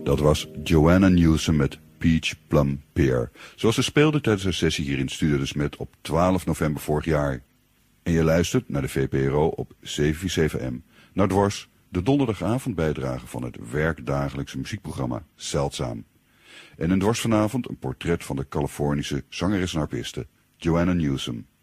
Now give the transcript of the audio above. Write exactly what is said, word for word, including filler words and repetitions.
Dat was Joanna Newsom met Peach Plum Pear, zoals ze speelde tijdens haar sessie hier in Studio De Smet op twaalf november vorig jaar. En je luistert naar de V P R O op zeven vier zeven M. Naar Dwars, de donderdagavondbijdrage van het werkdagelijkse muziekprogramma Zeldzaam. En in Dwars vanavond een portret van de Californische zangeres en harpiste Joanna Newsom.